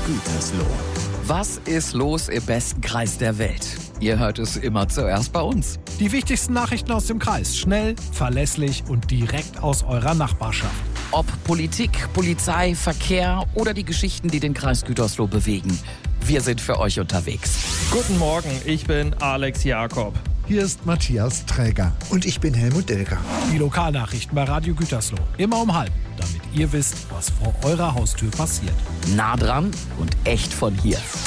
Gütersloh. Was ist los im besten Kreis der Welt? Ihr hört es immer zuerst bei uns. Die wichtigsten Nachrichten aus dem Kreis. Schnell, verlässlich und direkt aus eurer Nachbarschaft. Ob Politik, Polizei, Verkehr oder die Geschichten, die den Kreis Gütersloh bewegen. Wir sind für euch unterwegs. Guten Morgen, ich bin Alex Jakob. Hier ist Matthias Träger. Und ich bin Helmut Delger. Die Lokalnachrichten bei Radio Gütersloh. Immer um 7:30, damit ihr wisst, was vor eurer Haustür passiert. Nah dran und echt von hier.